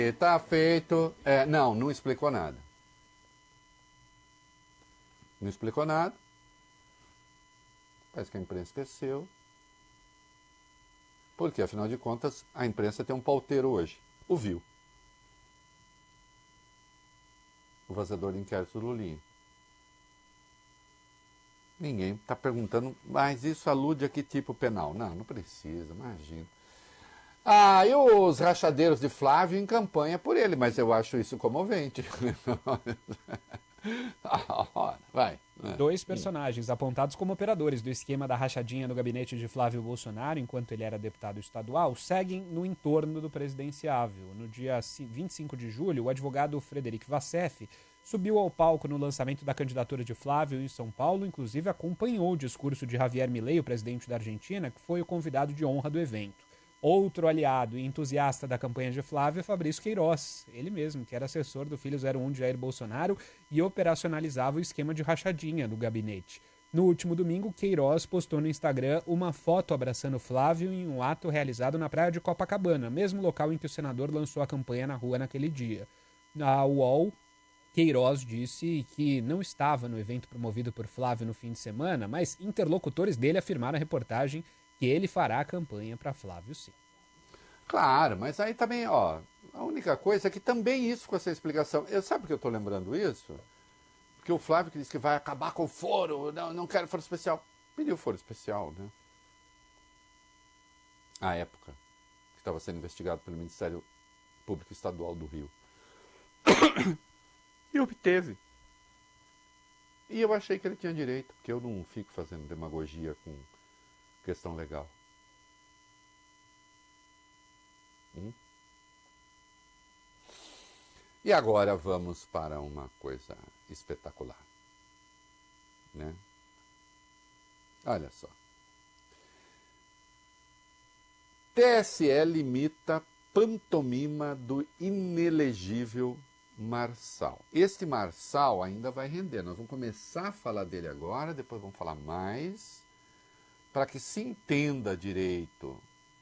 Tá feito. Não, não explicou nada. Não explicou nada. Parece que a imprensa esqueceu. Porque, afinal de contas, a imprensa tem um pauteiro hoje. O Viu. O fazedor de inquérito do Lulinha. Ninguém está perguntando, mas isso alude a que tipo penal? Não, não precisa, imagina. E os rachadeiros de Flávio em campanha por ele, mas eu acho isso comovente. Vai. Dois personagens apontados como operadores do esquema da rachadinha no gabinete de Flávio Bolsonaro, enquanto ele era deputado estadual, seguem no entorno do presidenciável. No dia 25 de julho, o advogado Frederic Vassef subiu ao palco no lançamento da candidatura de Flávio em São Paulo, inclusive acompanhou o discurso de Javier Milei, o presidente da Argentina, que foi o convidado de honra do evento. Outro aliado e entusiasta da campanha de Flávio é Fabrício Queiroz, ele mesmo, que era assessor do filho 01 de Jair Bolsonaro e operacionalizava o esquema de rachadinha do gabinete. No último domingo, Queiroz postou no Instagram uma foto abraçando Flávio em um ato realizado na praia de Copacabana, mesmo local em que o senador lançou a campanha na rua naquele dia. Na UOL, Queiroz disse que não estava no evento promovido por Flávio no fim de semana, mas interlocutores dele afirmaram à reportagem que ele fará a campanha para Flávio sim. Claro, mas aí também, a única coisa é que também isso com essa explicação. Sabe por que eu estou lembrando isso? Porque o Flávio que disse que vai acabar com o foro, não quero foro especial. Pediu foro especial, né? À época, que estava sendo investigado pelo Ministério Público Estadual do Rio. E obteve. E eu achei que ele tinha direito, porque eu não fico fazendo demagogia com questão legal. E agora vamos para uma coisa espetacular, né? Olha só. TSE limita pantomima do inelegível Marçal. Este Marçal ainda vai render. Nós vamos começar a falar dele agora, depois vamos falar mais, para que se entenda direito.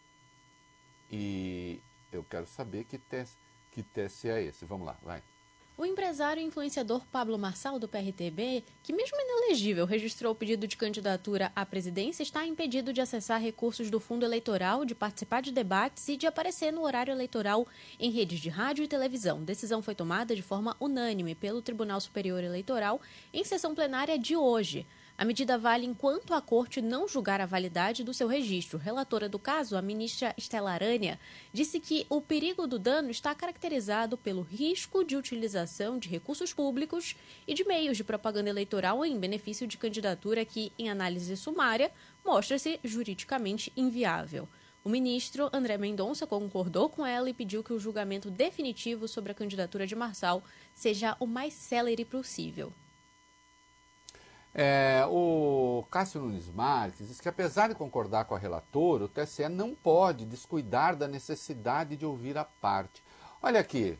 E eu quero saber que TSE é esse. Vamos lá, vai. O empresário e influenciador Pablo Marçal, do PRTB, que mesmo inelegível registrou o pedido de candidatura à presidência, está impedido de acessar recursos do fundo eleitoral, de participar de debates e de aparecer no horário eleitoral em redes de rádio e televisão. Decisão foi tomada de forma unânime pelo Tribunal Superior Eleitoral em sessão plenária de hoje. A medida vale enquanto a corte não julgar a validade do seu registro. Relatora do caso, a ministra Estela Arânia, disse que o perigo do dano está caracterizado pelo risco de utilização de recursos públicos e de meios de propaganda eleitoral em benefício de candidatura que, em análise sumária, mostra-se juridicamente inviável. O ministro André Mendonça concordou com ela e pediu que o julgamento definitivo sobre a candidatura de Marçal seja o mais célere possível. O Cássio Nunes Marques diz que, apesar de concordar com a relatora, o TSE não pode descuidar da necessidade de ouvir a parte. Olha aqui,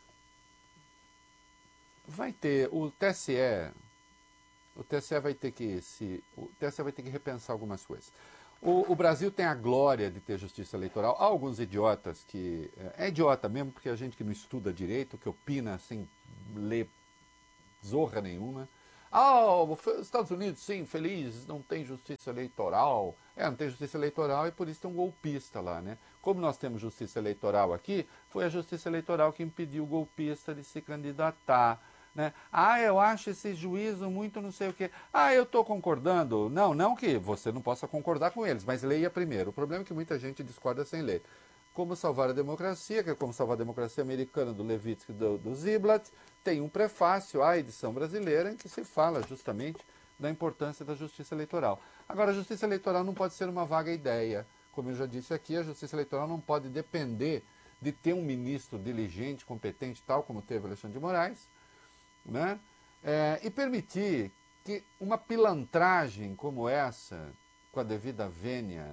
vai ter o TSE vai ter que repensar algumas coisas. O Brasil tem a glória de ter justiça eleitoral. Há alguns idiotas que... É idiota mesmo, porque a gente que não estuda direito, que opina sem ler zorra nenhuma. Os Estados Unidos, sim, feliz, não tem justiça eleitoral. Não tem justiça eleitoral e por isso tem um golpista lá, né? Como nós temos justiça eleitoral aqui, foi a justiça eleitoral que impediu o golpista de se candidatar, né? Eu acho esse juízo muito não sei o quê. Eu estou concordando. Não que você não possa concordar com eles, mas leia primeiro. O problema é que muita gente discorda sem ler. Como Salvar a Democracia, que é Como Salvar a Democracia Americana, do Levitsky e do Ziblatt, tem um prefácio à edição brasileira em que se fala justamente da importância da justiça eleitoral. Agora, a justiça eleitoral não pode ser uma vaga ideia. Como eu já disse aqui, a justiça eleitoral não pode depender de ter um ministro diligente, competente, tal como teve Alexandre de Moraes, né? E permitir que uma pilantragem como essa, com a devida vênia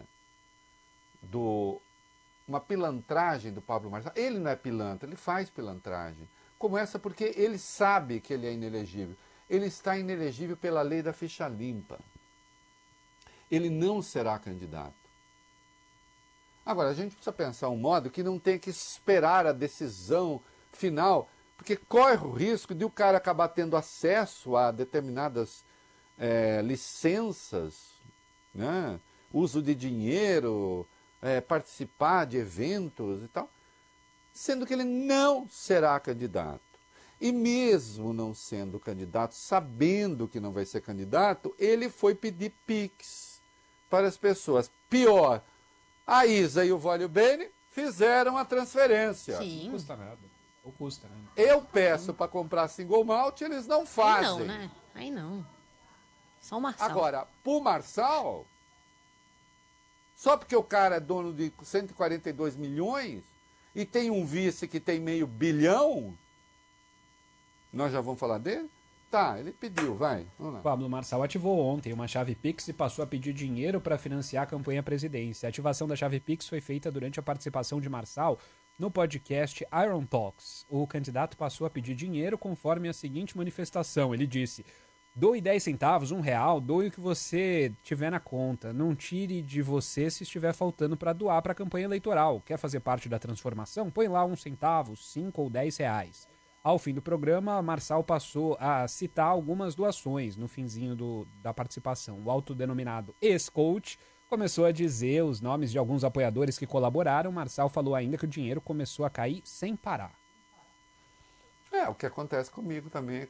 uma pilantragem do Pablo Marçal. Ele não é pilantra, ele faz pilantragem. Como essa, porque ele sabe que ele é inelegível. Ele está inelegível pela lei da ficha limpa. Ele não será candidato. Agora, a gente precisa pensar um modo que não tem que esperar a decisão final, porque corre o risco de o cara acabar tendo acesso a determinadas licenças, né? Uso de dinheiro, participar de eventos e tal, sendo que ele não será candidato. E mesmo não sendo candidato, sabendo que não vai ser candidato, ele foi pedir Pix para as pessoas. Pior, a Isa e o Vólio Bene fizeram a transferência. Sim. Não custa nada. Ou custa, né? Eu peço para comprar single malt, eles não fazem. Aí não, né? Aí não. Só o Marçal. Agora, pro Marçal, só porque o cara é dono de 142 milhões e tem um vice que tem meio bilhão, nós já vamos falar dele? Tá, ele pediu, vai. Vamos lá. Pablo Marçal ativou ontem uma chave Pix e passou a pedir dinheiro para financiar a campanha à presidência. A ativação da chave Pix foi feita durante a participação de Marçal no podcast Iron Talks. O candidato passou a pedir dinheiro conforme a seguinte manifestação. Ele disse: doe 10 centavos, R$1, doe o que você tiver na conta. Não tire de você se estiver faltando para doar para a campanha eleitoral. Quer fazer parte da transformação? Põe lá 1 centavo, 5 ou 10 reais. Ao fim do programa, Marçal passou a citar algumas doações no finzinho da participação. O autodenominado ex-coach começou a dizer os nomes de alguns apoiadores que colaboraram. Marçal falou ainda que o dinheiro começou a cair sem parar. O que acontece comigo também.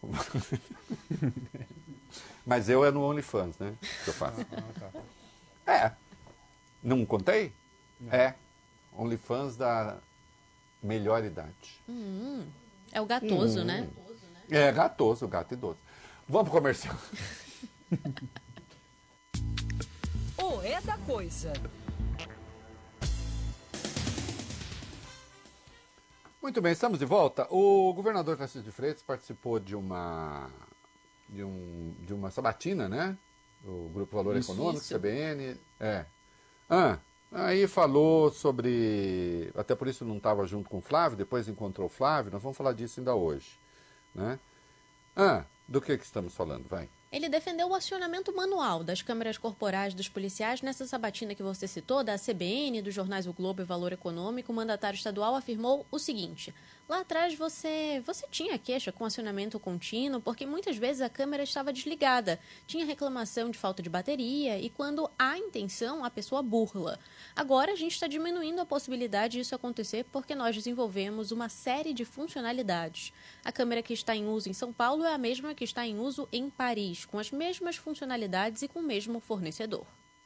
Mas eu é no OnlyFans, né? Que eu faço. Não contei? Não. OnlyFans da melhor idade. É o gatoso, né? É gatoso, o gato idoso. Vamos pro comercial. É da coisa. Muito bem, estamos de volta. O governador Tarcísio de Freitas participou de uma sabatina, né? Do Grupo Valor Econômico, CBN. Aí falou sobre... Até por isso não estava junto com o Flávio, depois encontrou o Flávio. Nós vamos falar disso ainda hoje, né? Do que estamos falando? Vai. Ele defendeu o acionamento manual das câmeras corporais dos policiais nessa sabatina que você citou, da CBN, dos jornais O Globo e Valor Econômico. O mandatário estadual afirmou o seguinte: lá atrás você tinha queixa com acionamento contínuo porque muitas vezes a câmera estava desligada, tinha reclamação de falta de bateria e quando há intenção a pessoa burla. Agora a gente está diminuindo a possibilidade disso acontecer porque nós desenvolvemos uma série de funcionalidades. A câmera que está em uso em São Paulo é a mesma que está em uso em Paris, com as mesmas funcionalidades e com o mesmo fornecedor.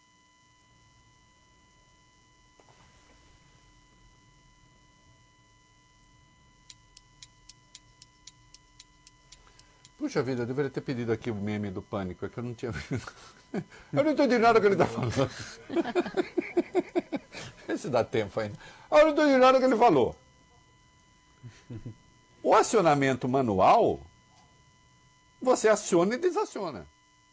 Puxa vida, eu deveria ter pedido aqui o meme do pânico, é que eu não tinha visto. Eu não entendi nada que ele está falando. Esse dá tempo ainda. Eu não entendi nada que ele falou. O acionamento manual, você aciona e desaciona.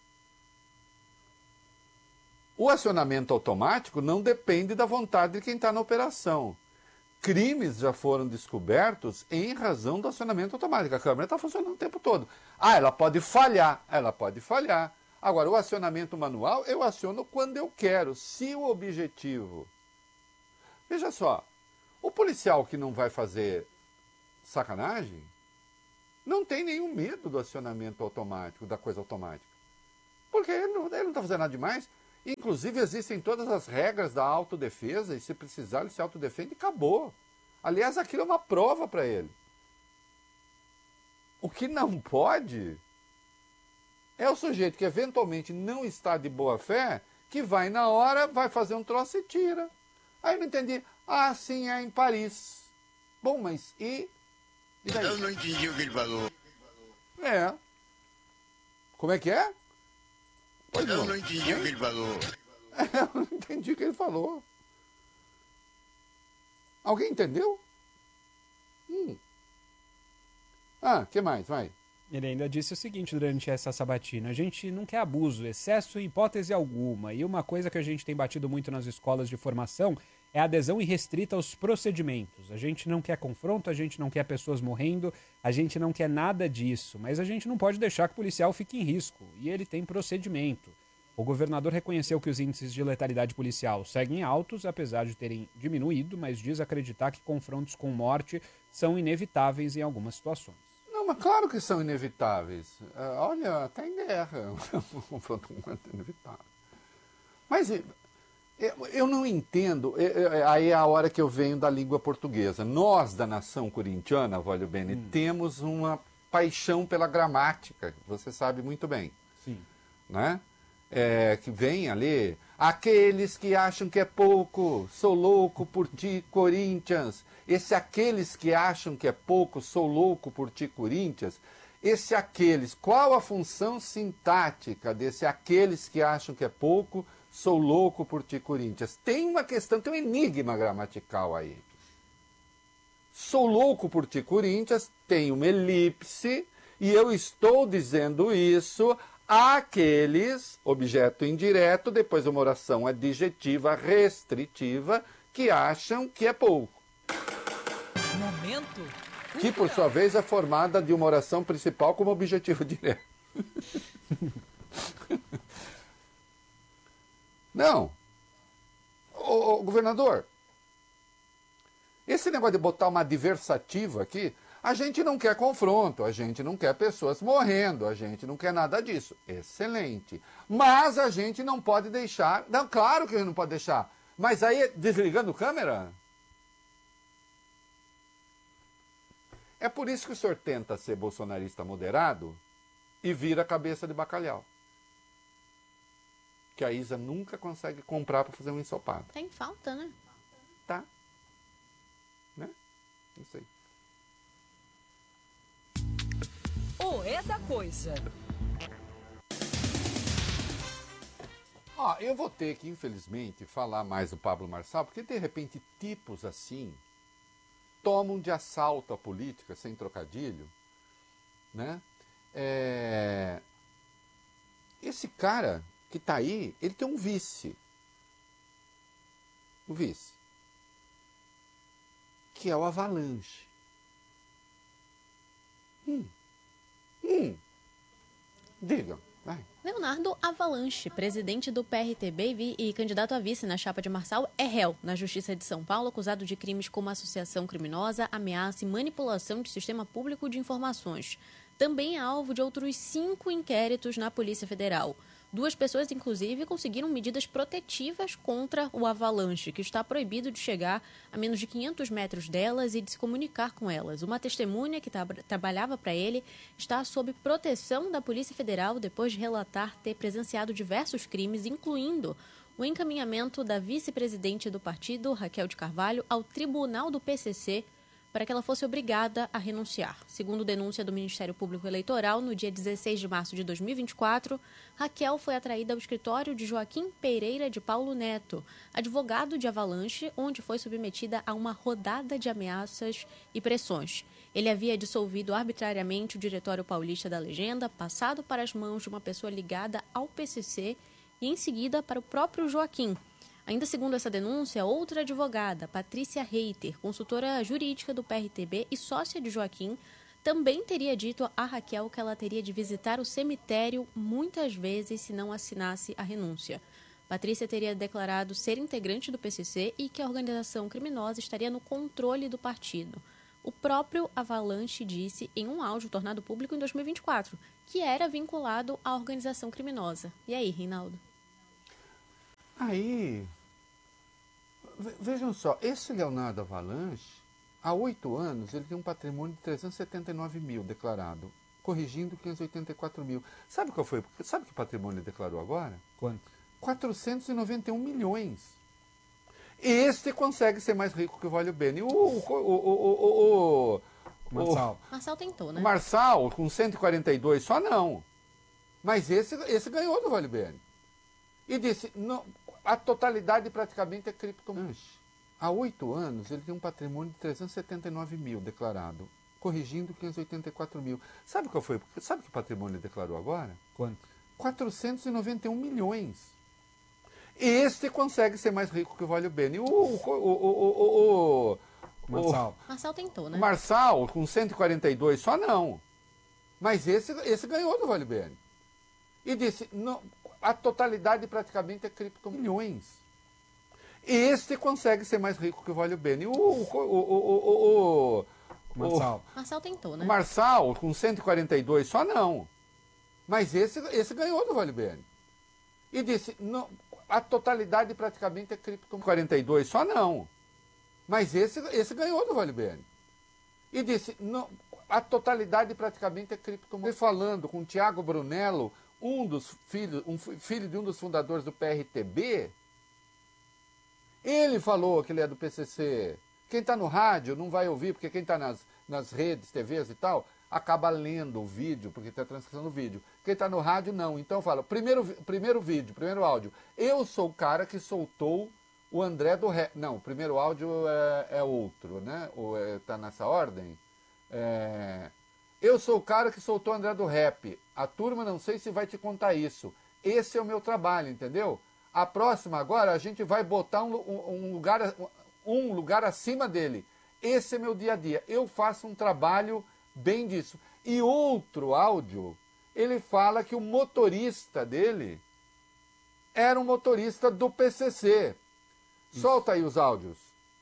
O acionamento automático não depende da vontade de quem está na operação. Crimes já foram descobertos em razão do acionamento automático. A câmera está funcionando o tempo todo. Ela pode falhar. Ela pode falhar. Agora, o acionamento manual, eu aciono quando eu quero. Se o objetivo... Veja só, o policial que não vai fazer sacanagem não tem nenhum medo do acionamento automático, da coisa automática. Porque ele não está fazendo nada demais. Inclusive, existem todas as regras da autodefesa, e se precisar, ele se autodefende e acabou. Aliás, aquilo é uma prova para ele. O que não pode é o sujeito que eventualmente não está de boa fé, que vai na hora, vai fazer um troço e tira. Aí eu não entendi. Sim, é em Paris. Bom, mas e daí? Eu não entendi o que ele falou. Como é que é? Eu não entendi o que ele falou. Eu não entendi o que ele falou. Alguém entendeu? Que mais? Vai. Ele ainda disse o seguinte durante essa sabatina: a gente não quer abuso, excesso em hipótese alguma. E uma coisa que a gente tem batido muito nas escolas de formação é a adesão irrestrita aos procedimentos. A gente não quer confronto, a gente não quer pessoas morrendo, a gente não quer nada disso. Mas a gente não pode deixar que o policial fique em risco. E ele tem procedimento. O governador reconheceu que os índices de letalidade policial seguem altos, apesar de terem diminuído, mas diz acreditar que confrontos com morte são inevitáveis em algumas situações. Não, mas claro que são inevitáveis. Olha, até em guerra, um confronto com morte é inevitável. Mas eu não entendo, aí é a hora que eu venho da língua portuguesa. Nós, da nação corintiana, Vólio Bene, temos uma paixão pela gramática, você sabe muito bem. Sim. Né? Que vem ali, aqueles que acham que é pouco, sou louco por ti, Corinthians. Esse aqueles que acham que é pouco, sou louco por ti, Corinthians. Esse aqueles, qual a função sintática desse aqueles que acham que é pouco, sou louco por ti, Corinthians? Tem uma questão, tem um enigma gramatical aí. Sou louco por ti, Corinthians, tem uma elipse, e eu estou dizendo isso àqueles, objeto indireto, depois uma oração adjetiva restritiva, que acham que é pouco. Momento. Que, por sua vez, é formada de uma oração principal como objetivo direto. Não. Ô, governador, esse negócio de botar uma adversativa aqui, a gente não quer confronto, a gente não quer pessoas morrendo, a gente não quer nada disso. Excelente. Mas a gente não pode deixar... Não, claro que a gente não pode deixar. Mas aí, desligando a câmera... É por isso que o senhor tenta ser bolsonarista moderado e vira cabeça de bacalhau. Que a Isa nunca consegue comprar para fazer um ensopado. Tem falta, né? Tá? Né? Não sei. O É da Coisa. Eu vou ter que, infelizmente, falar mais do Pablo Marçal, porque, de repente, tipos assim tomam de assalto a política, sem trocadilho, né? Esse cara que está aí, ele tem um vice. O vice. Que é o Avalanche. Digam, vai. Leonardo Avalanche, presidente do PRTB e candidato a vice na chapa de Marçal, é réu na Justiça de São Paulo, acusado de crimes como associação criminosa, ameaça e manipulação de sistema público de informações. Também é alvo de outros 5 inquéritos na Polícia Federal. 2 pessoas, inclusive, conseguiram medidas protetivas contra o Avalanche, que está proibido de chegar a menos de 500 metros delas e de se comunicar com elas. Uma testemunha que trabalhava para ele está sob proteção da Polícia Federal depois de relatar ter presenciado diversos crimes, incluindo o encaminhamento da vice-presidente do partido, Raquel de Carvalho, ao tribunal do PCC para que ela fosse obrigada a renunciar. Segundo denúncia do Ministério Público Eleitoral, no dia 16 de março de 2024, Raquel foi atraída ao escritório de Joaquim Pereira de Paulo Neto, advogado de Avalanche, onde foi submetida a uma rodada de ameaças e pressões. Ele havia dissolvido arbitrariamente o Diretório Paulista da Legenda, passado para as mãos de uma pessoa ligada ao PCC e, em seguida, para o próprio Joaquim. Ainda segundo essa denúncia, outra advogada, Patrícia Reiter, consultora jurídica do PRTB e sócia de Joaquim, também teria dito a Raquel que ela teria de visitar o cemitério muitas vezes se não assinasse a renúncia. Patrícia teria declarado ser integrante do PCC e que a organização criminosa estaria no controle do partido. O próprio Avalanche disse em um áudio tornado público em 2024 que era vinculado à organização criminosa. E aí, Reinaldo? Aí... Vejam só, esse Leonardo Avalanche, há 8 anos, ele tem um patrimônio de 379 mil declarado, corrigindo 584 mil. Sabe qual foi? Sabe que patrimônio ele declarou agora? Quanto? 491 milhões. Este consegue ser mais rico que o Vólio Bene. O Marçal. Marçal tentou, né? Marçal, com 142, só não. Mas esse ganhou do Vólio Bene. E disse, não, a totalidade praticamente é criptomoeda. Há 8 anos, ele tem um patrimônio de 379 mil declarado, corrigindo 584 mil. Sabe qual foi? Sabe que patrimônio ele declarou agora? Quanto? 491 milhões. Este consegue ser mais rico que o Vólio Bene. O Marçal. Marçal tentou, né? Marçal, com 142, só não. Mas esse ganhou do Vólio Bene. E disse, não, a totalidade praticamente é criptomilhões. Este consegue ser mais rico que o Vale Bene. Marçal. Marçal tentou, né? O Marçal, com 142, só não. Mas esse ganhou do Vale Bene. E disse, não, a totalidade praticamente é criptomilhões. 42, só não. Mas esse ganhou do Vale Bene. E disse, não, a totalidade praticamente é criptomilhões. Falando com o Tiago Brunello, um filho de um dos fundadores do PRTB, ele falou que ele é do PCC. Quem está no rádio não vai ouvir, porque quem está nas redes, TVs e tal, acaba lendo o vídeo, porque está transcrição do vídeo. Quem está no rádio, não. Então fala, primeiro vídeo, primeiro áudio. Eu sou o cara que soltou o André do Rap. Não, o primeiro áudio é outro, né? Está nessa ordem. Eu sou o cara que soltou o André do Rap. A turma não sei se vai te contar isso. Esse é o meu trabalho, entendeu? A próxima agora a gente vai botar um lugar acima dele. Esse é meu dia a dia. Eu faço um trabalho bem disso. E outro áudio, ele fala que o motorista dele era um motorista do PCC. Solta aí os áudios.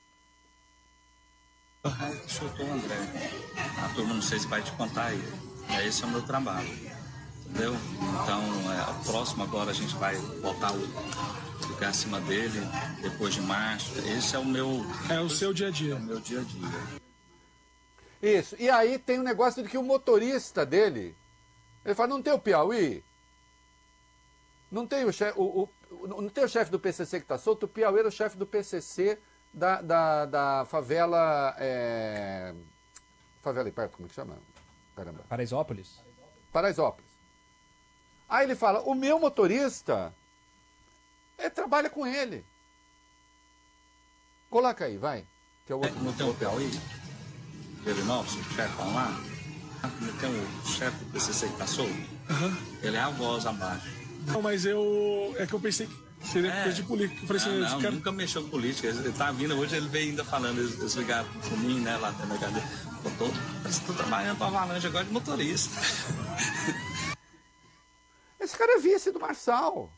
Chutou o André. A turma não sei se vai te contar aí. Esse é o meu trabalho. Entendeu? Então, o próximo agora a gente vai botar o lugar acima dele, depois de março. Esse é o meu... É o seu dia a dia. É o meu dia a dia. Isso. E aí tem um negócio de que o motorista dele, ele fala, não tem o Piauí? Não tem o chefe não tem o chefe do PCC que está solto? O Piauí era o chefe do PCC da favela... favela aí perto, como é que chama? Caramba. Paraisópolis. Paraisópolis. Aí ele fala, o meu motorista, trabalha com ele. Coloca aí, vai. Que é o outro. Não tem o Piauí? Velinópolis, o chefão lá? Não tem o chefe do PCC que está solto? Ele é a voz abaixo. Não, mas é que eu pensei que seria coisa de política. Eu falei assim, Não, cara... nunca mexeu com política. Ele tá vindo hoje, ele veio ainda falando, eles ligaram por mim, né, lá dentro da cadeia. Estou trabalhando para Avalanche agora de motorista. Esse cara é vice do Marçal.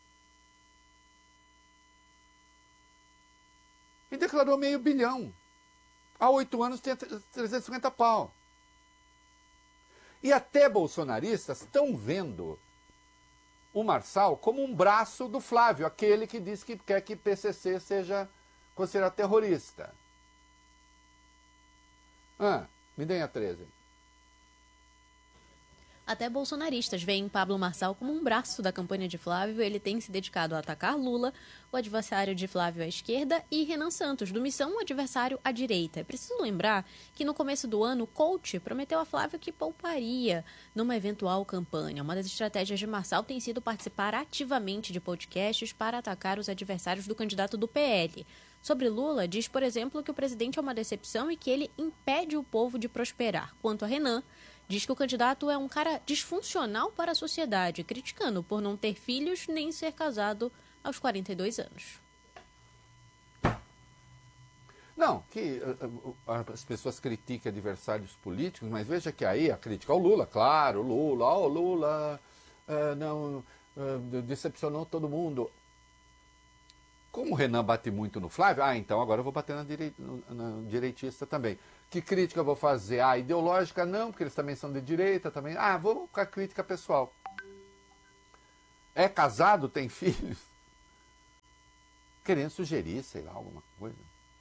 E declarou $500 milhão. Há 8 anos tem 350 pau. E até bolsonaristas estão vendo o Marçal como um braço do Flávio, aquele que diz que quer que PCC seja considerado terrorista. Me deem a 13. Até bolsonaristas veem Pablo Marçal como um braço da campanha de Flávio. Ele tem se dedicado a atacar Lula, o adversário de Flávio à esquerda, e Renan Santos, do Missão, o adversário à direita. É preciso lembrar que no começo do ano, Coach prometeu a Flávio que pouparia numa eventual campanha. Uma das estratégias de Marçal tem sido participar ativamente de podcasts para atacar os adversários do candidato do PL. Sobre Lula, diz, por exemplo, que o presidente é uma decepção e que ele impede o povo de prosperar. Quanto a Renan, diz que o candidato é um cara disfuncional para a sociedade, criticando por não ter filhos nem ser casado aos 42 anos. Não, que as pessoas criticam adversários políticos, mas veja que aí a crítica ao Lula, claro, o Lula decepcionou todo mundo. Como o Renan bate muito no Flávio, então agora eu vou bater na direitista também. Que crítica eu vou fazer? Ideológica não, porque eles também são de direita também. Vou com a crítica pessoal. É casado, tem filhos? Querendo sugerir, sei lá, alguma coisa.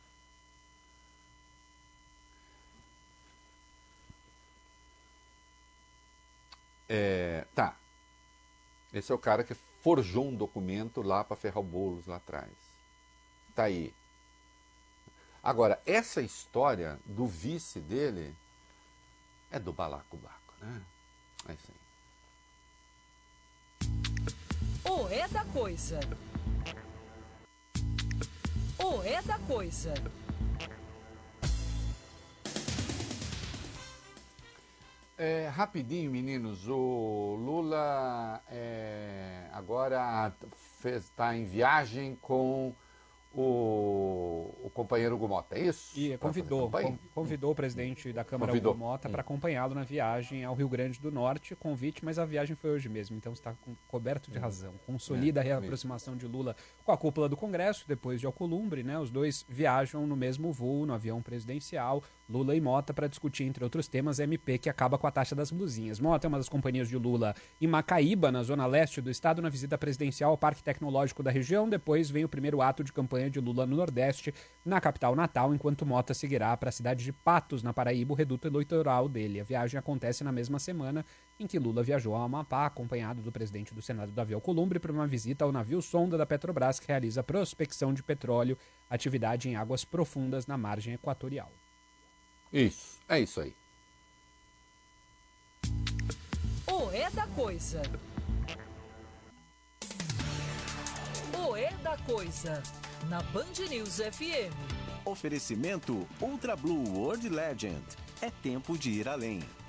Tá. Esse é o cara que forjou um documento lá para ferrar o Boulos lá atrás. Tá aí. Agora, essa história do vice dele é do balacobaco, né? É isso aí. O É da Coisa. O É da Coisa. Rapidinho, meninos, o Lula agora está em viagem com o companheiro Hugo Mota, é isso? E convidou o presidente da Câmara, Hugo Mota, para acompanhá-lo na viagem ao Rio Grande do Norte. Convite, mas a viagem foi hoje mesmo, então está coberto de razão. Consolida a reaproximação de Lula com a cúpula do Congresso, depois de Alcolumbre, né? Os dois viajam no mesmo voo, no avião presidencial, Lula e Mota, para discutir, entre outros temas, MP, que acaba com a taxa das blusinhas. Mota é uma das companhias de Lula em Macaíba, na zona leste do estado, na visita presidencial ao Parque Tecnológico da região. Depois vem o primeiro ato de campanha de Lula no Nordeste, na capital Natal, enquanto Mota seguirá para a cidade de Patos, na Paraíba, o reduto eleitoral dele. A viagem acontece na mesma semana em que Lula viajou a Amapá, acompanhado do presidente do Senado, Davi Alcolumbre, para uma visita ao navio sonda da Petrobras, que realiza prospecção de petróleo, atividade em águas profundas na margem equatorial. Isso, é isso aí. O É da Coisa. O É da Coisa, na Band News FM. Oferecimento Ultra Blue World Legend. É tempo de ir além.